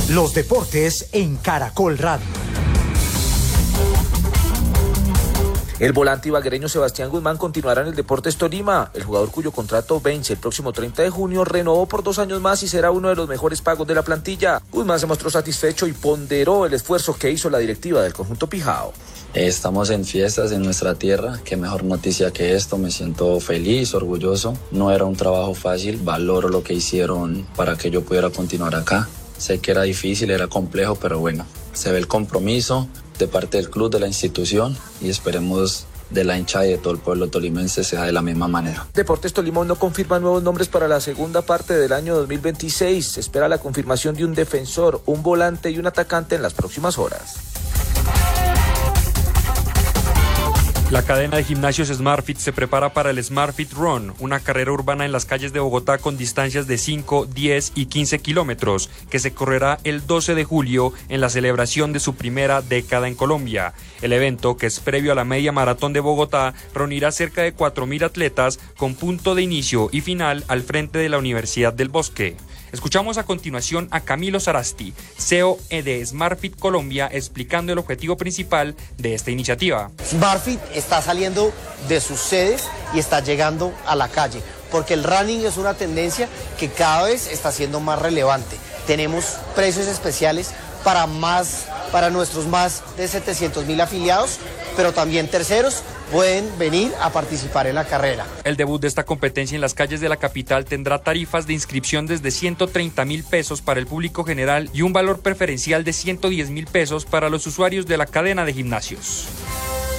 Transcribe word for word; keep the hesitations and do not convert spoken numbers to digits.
Los deportes en Caracol Radio. El volante ibaguereño Sebastián Guzmán continuará en el Deportes Tolima. El jugador, cuyo contrato vence el próximo treinta de junio, renovó por dos años más y será uno de los mejores pagos de la plantilla. Guzmán se mostró satisfecho y ponderó el esfuerzo que hizo la directiva del conjunto Pijao. Estamos en fiestas en nuestra tierra, qué mejor noticia que esto, me siento feliz, orgulloso. No era un trabajo fácil, valoro lo que hicieron para que yo pudiera continuar acá. Sé que era difícil, era complejo, pero bueno, se ve el compromiso de parte del club, de la institución, y esperemos de la hinchada y de todo el pueblo tolimense sea de la misma manera. Deportes Tolima no confirma nuevos nombres para la segunda parte del año dos mil veintiséis. Se espera la confirmación de un defensor, un volante y un atacante en las próximas horas. La cadena de gimnasios SmartFit se prepara para el SmartFit Run, una carrera urbana en las calles de Bogotá con distancias de cinco, diez y quince kilómetros, que se correrá el doce de julio en la celebración de su primera década en Colombia. El evento, que es previo a la media maratón de Bogotá, reunirá cerca de cuatro mil atletas con punto de inicio y final al frente de la Universidad del Bosque. Escuchamos a continuación a Camilo Sarasti, C E O de SmartFit Colombia, explicando el objetivo principal de esta iniciativa. SmartFit está saliendo de sus sedes y está llegando a la calle, porque el running es una tendencia que cada vez está siendo más relevante. Tenemos precios especiales para, más, para nuestros más de setecientos mil afiliados, pero también terceros pueden venir a participar en la carrera. El debut de esta competencia en las calles de la capital tendrá tarifas de inscripción desde ciento treinta mil pesos para el público general y un valor preferencial de ciento diez mil pesos para los usuarios de la cadena de gimnasios.